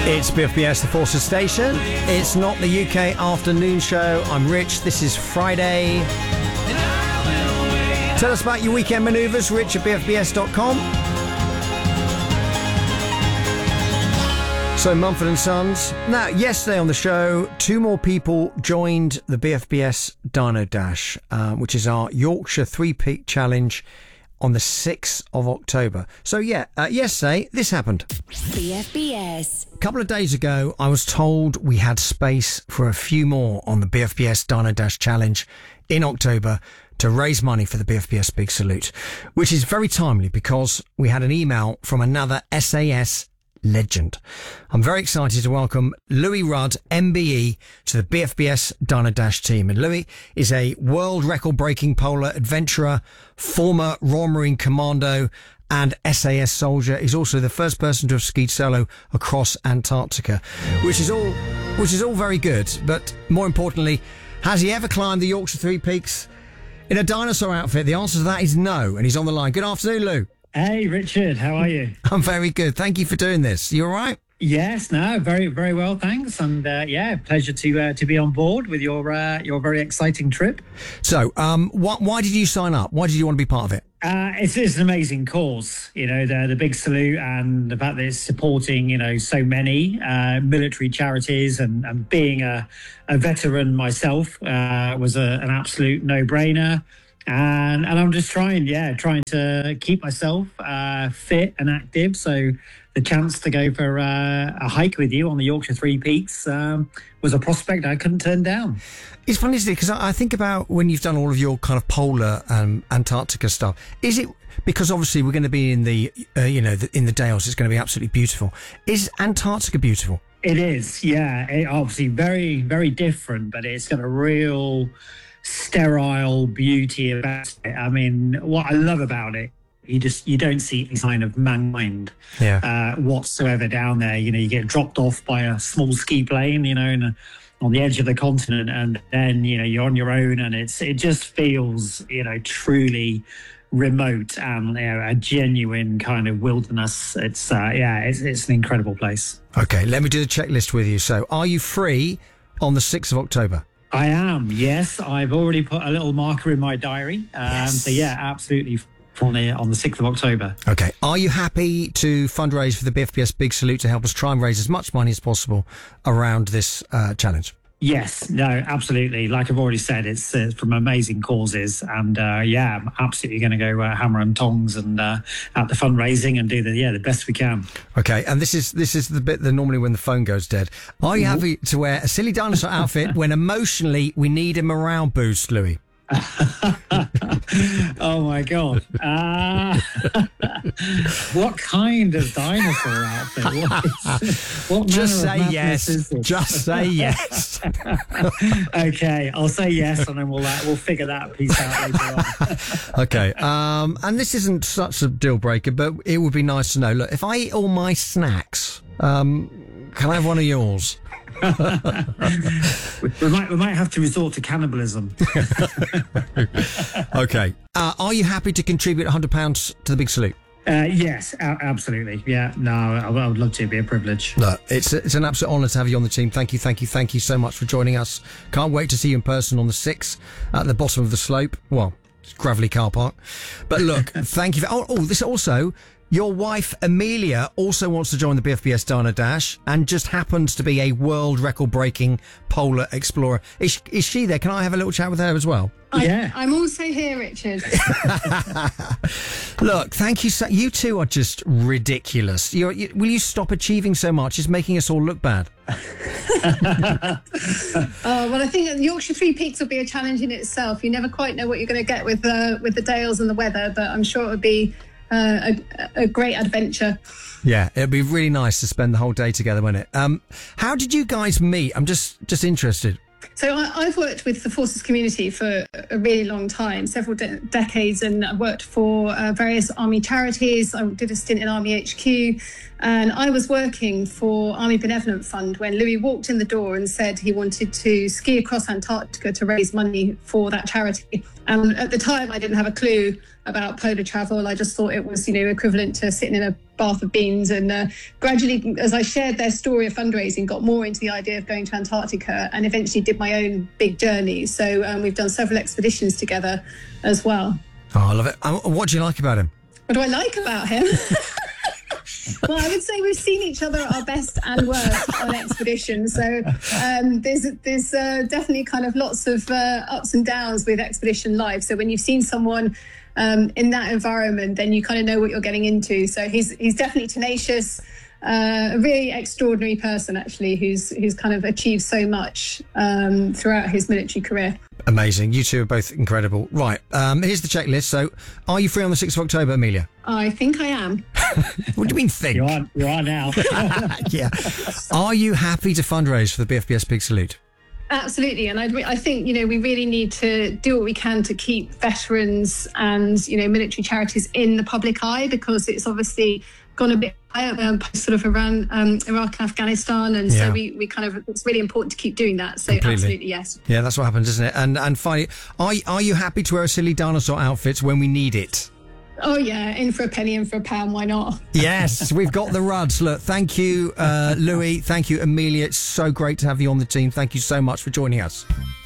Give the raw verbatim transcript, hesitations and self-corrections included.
It's B F B S, the Forces Station. It's not the U K afternoon show. I'm Rich. This is Friday. Tell us about your weekend manoeuvres, rich at b f b s dot com. So, Mumford and Sons. Now, yesterday on the show, two more people joined the B F B S Dino Dash, uh, which is our Yorkshire Three-Peak Challenge on the sixth of October. So, yeah, uh, yesterday, this happened. B F B S. A couple of days ago, I was told we had space for a few more on the B F B S Dino Dash Challenge in October to raise money for the B F B S Big Salute, which is very timely because we had an email from another S A S legend. I'm very excited to welcome Louis Rudd, M B E, to the B F B S Dino Dash team. And Louis is a world record breaking polar adventurer, former Royal Marine Commando and S A S soldier. He's also the first person to have skied solo across Antarctica, which is all, which is all very good. But more importantly, has he ever climbed the Yorkshire Three Peaks in a dinosaur outfit? The answer to that is no. And he's on the line. Good afternoon, Lou. Hey, Richard, how are you? I'm very good. Thank you for doing this. You all right? Yes, no, very, very well, thanks. And uh, yeah, pleasure to uh, to be on board with your uh, your very exciting trip. So, um, wh- why did you sign up? Why did you want to be part of it? Uh, it's, it's an amazing cause, you know, the the Big Salute, and the fact that it's supporting, you know, so many uh, military charities, and, and being a, a veteran myself uh, was a, an absolute no-brainer. And and I'm just trying, yeah, trying to keep myself uh, fit and active. So the chance to go for uh, a hike with you on the Yorkshire Three Peaks um, was a prospect I couldn't turn down. It's funny, isn't it? Because I, I think about when you've done all of your kind of polar and Antarctica stuff. Is it because obviously we're going to be in the, uh, you know, the, in the Dales? It's going to be absolutely beautiful. Is Antarctica beautiful? It is, yeah. It, obviously, very, very different, but it's got a real sterile beauty about it. I mean, what I love about it, you just you don't see any sign of mankind yeah. uh, whatsoever down there. You know, you get dropped off by a small ski plane, you know, in a, on the edge of the continent, and then you know you're on your own, and it's it just feels you know truly remote and you know, a genuine kind of wilderness. It's uh, yeah, it's, it's an incredible place. Okay, let me do the checklist with you. So, are you free on the sixth of October? I am, yes. I've already put a little marker in my diary. Um, yes. So, yeah, absolutely on the, on the sixth of October. Okay. Are you happy to fundraise for the B F B S Big Salute to help us try and raise as much money as possible around this uh, challenge? Yes, no, absolutely. Like I've already said, it's uh, from amazing causes. And, uh, yeah, I'm absolutely going to go uh, hammer and tongs and uh, at the fundraising and do the yeah the best we can. Okay, and this is this is the bit that normally when the phone goes dead. Are you happy to wear a silly dinosaur outfit when emotionally we need a morale boost, Louis? Oh my god! Uh, what kind of dinosaur outfit? What, is, what Just manner say of yes. is this? Just say yes. Okay, I'll say yes, and then we'll uh, we'll figure that piece out later on. Okay, um, and this isn't such a deal breaker, but it would be nice to know. Look, if I eat all my snacks, um, can I have one of yours? we might we might have to resort to cannibalism. Okay. Uh, are you happy to contribute one hundred pounds to the Big Salute? Uh, yes, a- absolutely. Yeah, no, I, I would love to. It'd be a privilege. Look, it's it's an absolute honour to have you on the team. Thank you, thank you, thank you so much for joining us. Can't wait to see you in person on the sixth at the bottom of the slope. Well, it's gravelly car park. But look, thank you. For, oh, oh, this also. Your wife, Amelia, also wants to join the B F B S Dino Dash and just happens to be a world record-breaking polar explorer. Is, is she there? Can I have a little chat with her as well? Yeah. I, I'm also here, Richard. Look, thank you. So, you two are just ridiculous. You're, you, will you stop achieving so much? It's making us all look bad. uh, well, I think Yorkshire Three Peaks will be a challenge in itself. You never quite know what you're going to get with uh, with the Dales and the weather, but I'm sure it would be Uh, a, a great adventure. Yeah, it'd be really nice to spend the whole day together, wouldn't it? Um, how did you guys meet? I'm just just interested. So I, I've worked with the Forces community for a really long time, several de- decades, and I worked for uh, various Army charities. I did a stint in Army H Q, and I was working for Army Benevolent Fund when Louis walked in the door and said he wanted to ski across Antarctica to raise money for that charity. And at the time, I didn't have a clue about polo travel. I just thought it was, you know, equivalent to sitting in a bath of beans. And uh, gradually, as I shared their story of fundraising, got more into the idea of going to Antarctica and eventually did my own big journey. So um, we've done several expeditions together as well. Oh, I love it. Um, what do you like about him? What do I like about him? Well, I would say we've seen each other at our best and worst on expeditions. So um, there's there's uh, definitely kind of lots of uh, ups and downs with expedition life. So when you've seen someone um, in that environment, then you kind of know what you're getting into. So he's he's definitely tenacious, uh, a really extraordinary person, actually, who's who's kind of achieved so much um, throughout his military career. Amazing. You two are both incredible. Right, um, here's the checklist. So are you free on the sixth of October, Amelia? I think I am. What do you mean think? You are, you are now. Yeah. Are you happy to fundraise for the B F B S Big Salute? Absolutely. And I, I think, you know, we really need to do what we can to keep veterans and, you know, military charities in the public eye, because it's obviously gone a bit higher um, sort of around um, Iraq and Afghanistan. And Yeah. so we, we kind of, it's really important to keep doing that. So Completely. absolutely, yes. Yeah, that's what happens, isn't it? And and finally, are, are you happy to wear a silly dinosaur outfit when we need it? Oh, yeah. In for a penny, in for a pound. Why not? Yes, we've got the Ruds. Look, thank you, uh, Louis. Thank you, Amelia. It's so great to have you on the team. Thank you so much for joining us.